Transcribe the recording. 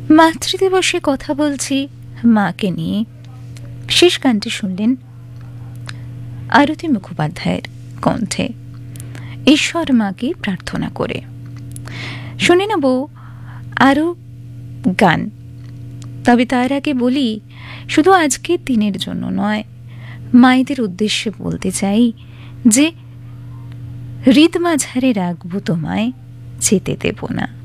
মাতৃদিবসে কথা বলছি মাকে নিয়ে। শেষ গানটি শুনলেন আরতি মুখোপাধ্যায়ের কণ্ঠে, ঈশ্বর মাকে প্রার্থনা করে। শুনে নেব আরও গান, তবে তার আগে বলি, শুধু আজকের দিনের জন্য নয়, মায়েদের উদ্দেশ্যে বলতে চাই যে হৃদ মাঝারে রাখবো তোমায়, যেতে দেব না।